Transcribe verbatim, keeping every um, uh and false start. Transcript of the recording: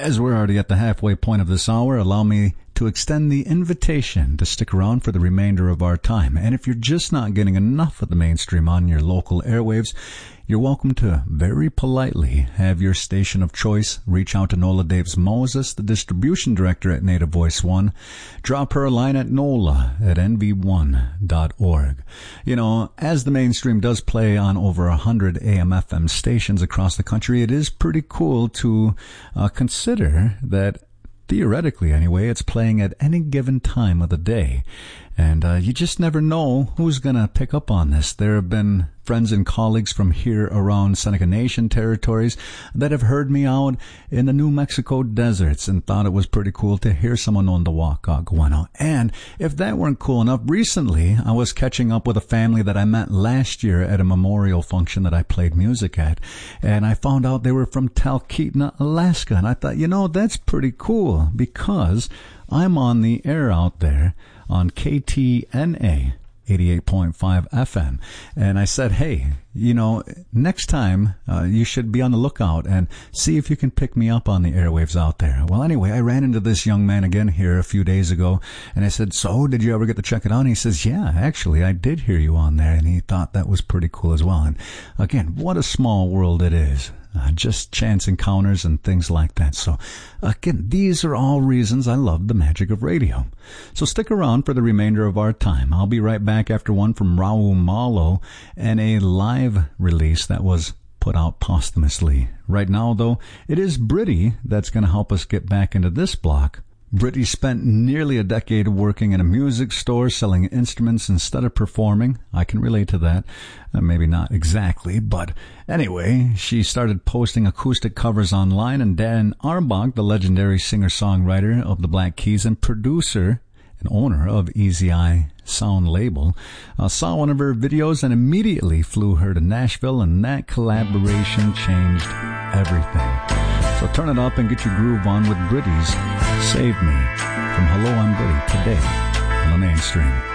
As we're already at the halfway point of this hour, allow me to extend the invitation to stick around for the remainder of our time. And if you're just not getting enough of the mainstream on your local airwaves, you're welcome to very politely have your station of choice reach out to Nola Daves Moses, the distribution director at Native Voice One. Drop her a line at nola at n v one dot org. You know, as the mainstream does play on over one hundred A M F M stations across the country, it is pretty cool to uh, consider that theoretically, anyway, it's playing at any given time of the day. And uh, you just never know who's going to pick up on this. There have been friends and colleagues from here around Seneca Nation territories that have heard me out in the New Mexico deserts and thought it was pretty cool to hear someone on the Wakaguano. And if that weren't cool enough, recently I was catching up with a family that I met last year at a memorial function that I played music at. And I found out they were from Talkeetna, Alaska. And I thought, you know, that's pretty cool because I'm on the air out there on K T N A eighty-eight point five F M. And I said, hey, you know, next time uh, you should be on the lookout and see if you can pick me up on the airwaves out there. Well, anyway, I ran into this young man again here a few days ago, and I said, so did you ever get to check it out? And he says, yeah, actually, I did hear you on there. And he thought that was pretty cool as well. And again, what a small world it is. Uh, just chance encounters and things like that. So, again, these are all reasons I love the magic of radio. So stick around for the remainder of our time. I'll be right back after one from Raul Malo and a live release that was put out posthumously. Right now, though, it is Britty that's going to help us get back into this block. Britty spent nearly a decade working in a music store selling instruments instead of performing. I can relate to that. Uh, maybe not exactly, but anyway, she started posting acoustic covers online, and Dan Arbach, the legendary singer-songwriter of the Black Keys and producer and owner of Easy Eye Sound label, uh, saw one of her videos and immediately flew her to Nashville, and that collaboration changed everything. So turn it up and get your groove on with Britty's Save Me. From Hello, I'm Britty, today on the Mainstream.